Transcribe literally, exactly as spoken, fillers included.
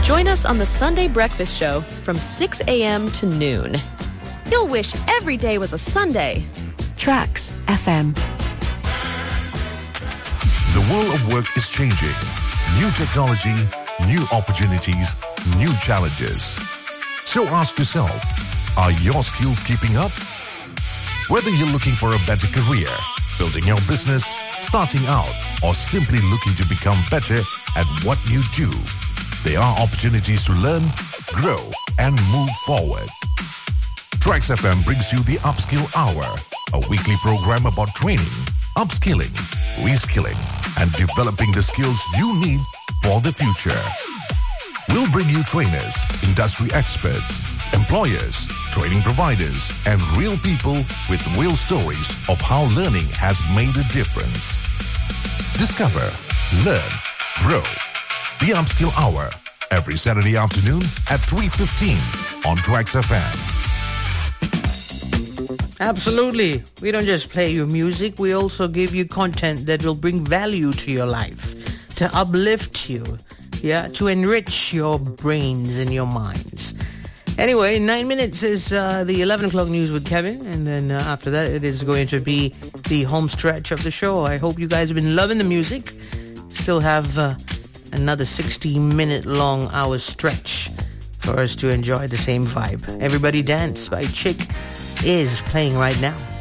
Join us on the Sunday Breakfast Show from six a.m. to noon. You'll wish every day was a Sunday. Tracks F M. The world of work is changing. New technology, new opportunities, new challenges. So ask yourself, are your skills keeping up? Whether you're looking for a better career, building your business, starting out, or simply looking to become better at what you do, there are opportunities to learn, grow, and move forward. Tracks F M brings you the Upskill Hour, a weekly program about training, upskilling, reskilling, and developing the skills you need for the future. We'll bring you trainers, industry experts, employers, training providers, and real people with real stories of how learning has made a difference. Discover, learn, grow. The Upskill Hour, every Saturday afternoon at three fifteen on Tracks F M. Absolutely. We don't just play you music, we also give you content that will bring value to your life, to uplift you, yeah, to enrich your brains and your minds. Anyway, nine minutes is uh, the eleven o'clock news with Kevin, and then uh, after that it is going to be the home stretch of the show. I hope you guys have been loving the music. Still have uh, another sixty minute long hour stretch for us to enjoy the same vibe. Everybody Dance by Chick is playing right now.